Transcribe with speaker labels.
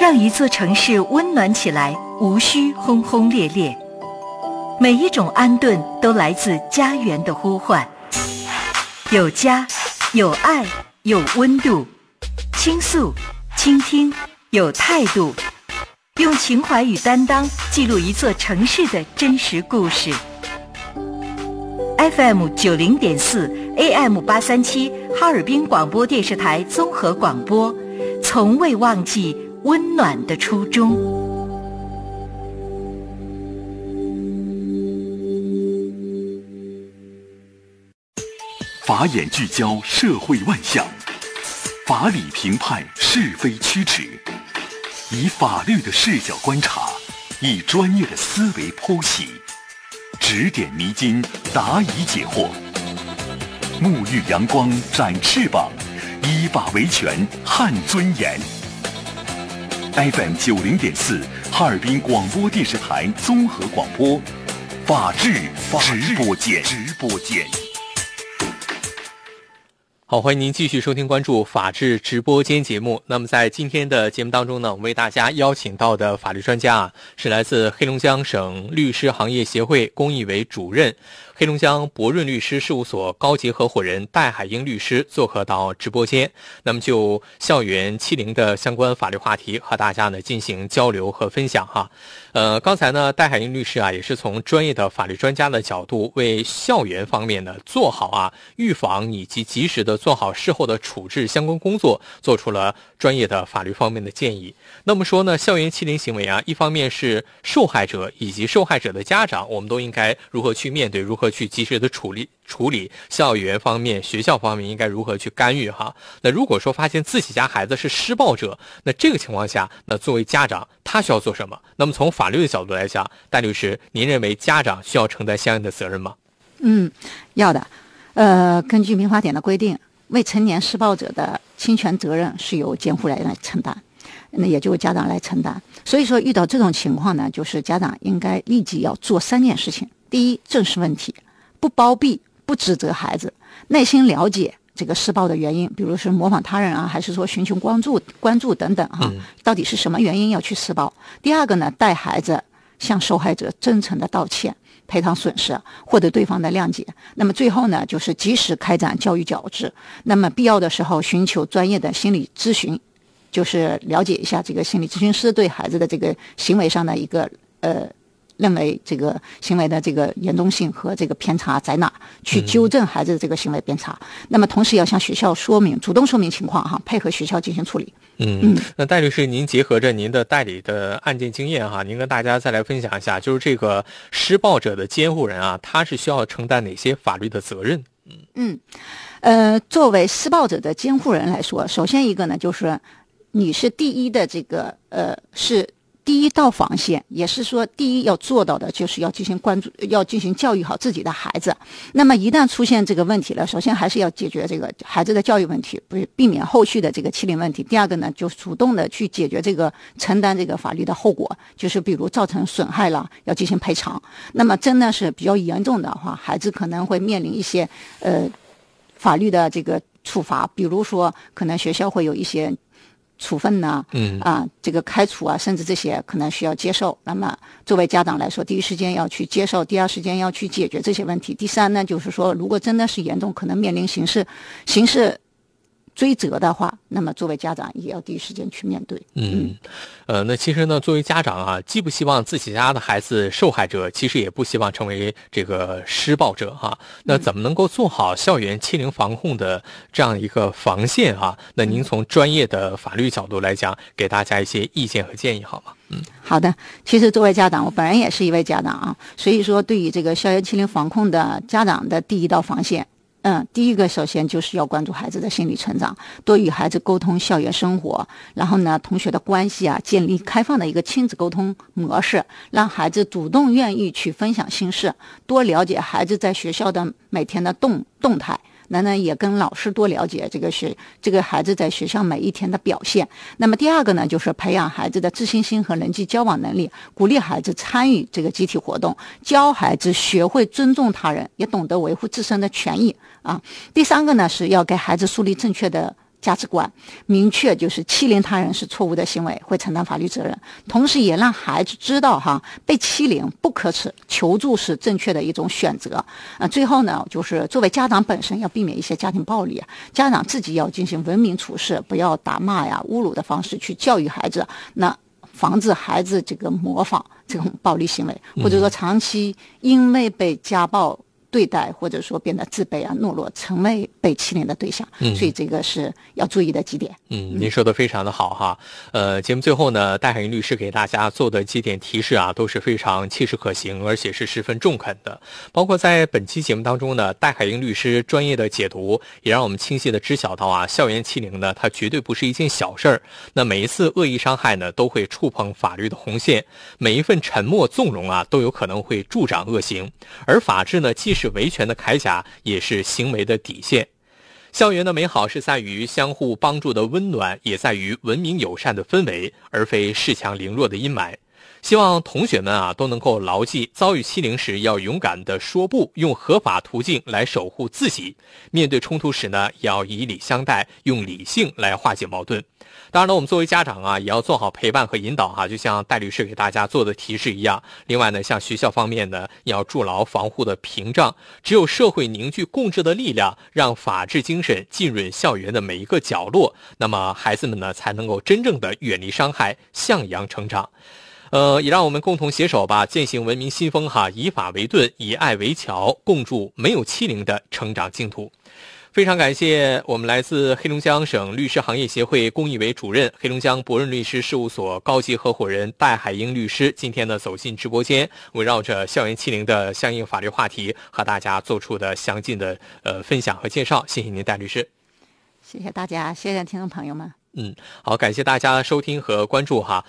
Speaker 1: 让一座城市温暖起来，无需轰轰烈烈。每一种安顿都来自家园的呼唤，有家，有爱，有温度，倾诉，倾听，有态度，用情怀与担当记录一座城市的真实故事。FM 90.4 AM 837哈尔滨广播电视台综合广播，从未忘记温暖的初衷。
Speaker 2: 法眼聚焦社会万象，法理评判是非曲直，以法律的视角观察，以专业的思维剖析，指点迷津，答疑解惑，沐浴阳光，展翅膀，依法维权，撼尊严。FM 90.4哈尔滨广播电视台综合广播，法治直播间。
Speaker 3: 好，欢迎您继续收听关注法治直播间节目。那么在今天的节目当中呢，我们为大家邀请到的法律专家是来自黑龙江省律师行业协会公益委主任、黑龙江博润律师事务所高级合伙人戴海英律师做客到直播间。那么就校园欺凌的相关法律话题和大家呢进行交流和分享哈。刚才呢戴海英律师也是从专业的法律专家的角度，为校园方面呢做好预防以及及时的做好事后的处置相关工作，做出了专业的法律方面的建议。那么说呢，校园欺凌行为一方面是受害者以及受害者的家长，我们都应该如何去面对，如何去及时的处理校园方面、学校方面应该如何去干预哈。那如果说发现自己家孩子是施暴者，那这个情况下，那作为家长他需要做什么？那么从法律的角度来讲，戴律师，您认为家长需要承担相应的责任吗？
Speaker 4: 要的。根据民法典的规定，未成年施暴者的侵权责任是由监护人来承担，那也就是家长来承担。所以说遇到这种情况呢，就是家长应该立即要做3件事情。第一，正视问题，不包庇，不指责孩子，耐心了解这个施暴的原因，比如是模仿他人还是说寻求关注等等到底是什么原因要去施暴。第二个呢，带孩子向受害者真诚的道歉，赔偿损失，获得对方的谅解。那么最后呢，就是及时开展教育矫治，那么必要的时候寻求专业的心理咨询，就是了解一下这个心理咨询师对孩子的这个行为上的一个认为这个行为的这个严重性和这个偏差在哪，去纠正孩子的这个行为偏差。那么同时要向学校说明，主动说明情况配合学校进行处理。
Speaker 3: 那戴律师，您结合着您的代理的案件经验您跟大家再来分享一下，就是这个施暴者的监护人他是需要承担哪些法律的责任？
Speaker 4: 作为施暴者的监护人来说，首先一个呢，就是你是第一的这个是第一道防线，也是说第一要做到的就是要进行关注，要进行教育好自己的孩子。那么一旦出现这个问题了，首先还是要解决这个孩子的教育问题，避免后续的这个欺凌问题。第二个呢，就主动的去解决这个承担这个法律的后果，就是比如造成损害了要进行赔偿。那么真的是比较严重的话，孩子可能会面临一些法律的这个处罚，比如说可能学校会有一些处分这个开除甚至这些可能需要接受。那么作为家长来说，第一时间要去接受，第二时间要去解决这些问题。第三呢，就是说如果真的是严重，可能面临刑事追责的话，那么作为家长也要第一时间去面对。
Speaker 3: 那其实呢，作为家长既不希望自己家的孩子受害者，其实也不希望成为这个施暴者那怎么能够做好校园欺凌防控的这样一个防线那您从专业的法律角度来讲，给大家一些意见和建议好吗？
Speaker 4: 好的。其实作为家长，我本人也是一位家长所以说对于这个校园欺凌防控的家长的第一道防线，第一个首先就是要关注孩子的心理成长，多与孩子沟通校园生活，然后呢同学的关系建立开放的一个亲子沟通模式，让孩子主动愿意去分享心事，多了解孩子在学校的每天的动态，那也跟老师多了解这个孩子在学校每一天的表现。那么第二个呢，就是培养孩子的自信心和人际交往能力，鼓励孩子参与这个集体活动，教孩子学会尊重他人，也懂得维护自身的权益第三个呢，是要给孩子树立正确的价值观，明确就是欺凌他人是错误的行为，会承担法律责任。同时也让孩子知道被欺凌不可耻，求助是正确的一种选择。最后呢，就是作为家长本身要避免一些家庭暴力，家长自己要进行文明处事，不要打骂呀、侮辱的方式去教育孩子，那防止孩子这个模仿这种暴力行为，或者说长期因为被家暴对待，或者说变得自卑啊、懦弱，成为被欺凌的对象。所以这个是要注意的几点。
Speaker 3: 您说的非常的好哈。节目最后呢，戴海英律师给大家做的几点提示啊，都是非常切实可行，而且是十分中肯的。包括在本期节目当中呢，戴海英律师专业的解读，也让我们清晰的知晓到啊，校园欺凌呢，它绝对不是一件小事儿。那每一次恶意伤害呢，都会触碰法律的红线，每一份沉默纵容啊，都有可能会助长恶行。而法治呢，既是维权的铠甲，也是行为的底线。校园的美好是在于相互帮助的温暖，也在于文明友善的氛围，而非恃强凌弱的阴霾。希望同学们啊都能够牢记，遭遇欺凌时要勇敢地说不，用合法途径来守护自己。面对冲突时呢，也要以礼相待，用理性来化解矛盾。当然呢，我们作为家长啊，也要做好陪伴和引导哈，就像戴律师给大家做的提示一样。另外呢，像学校方面呢，要筑牢防护的屏障。只有社会凝聚共治的力量，让法治精神浸润校园的每一个角落，那么孩子们呢，才能够真正的远离伤害，向阳成长。也让我们共同携手吧，践行文明新风哈，以法为盾，以爱为桥，共筑没有欺凌的成长净土。非常感谢我们来自黑龙江省律师行业协会公益委主任、黑龙江博润律师事务所高级合伙人戴海英律师，今天呢走进直播间，围绕着校园欺凌的相应法律话题，和大家做出的详尽的分享和介绍。谢谢您，戴律师。
Speaker 4: 谢谢大家，谢谢听众朋友们。
Speaker 3: 好，感谢大家收听和关注哈。